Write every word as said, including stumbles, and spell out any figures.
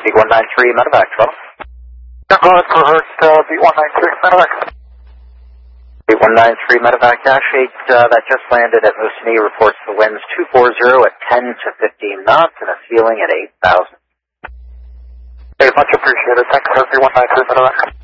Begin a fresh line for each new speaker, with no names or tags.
B one nine three medevac, trouble.
Yeah, go ahead for Hertz, uh, B one nine three medevac.
B one nine three medevac dash eight, uh, that just landed at Moosonee, reports the winds two forty at ten to fifteen knots and a ceiling at eight thousand.
Hey, much appreciated. Thanks, Hertz, B one nine three medevac.